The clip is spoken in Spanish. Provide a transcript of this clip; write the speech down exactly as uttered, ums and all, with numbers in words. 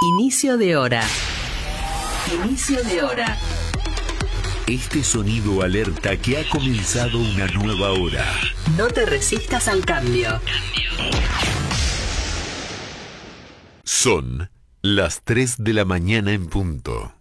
Inicio de hora. Inicio de hora. Este sonido alerta que ha comenzado una nueva hora. No te resistas al cambio. Son las tres de la mañana en punto.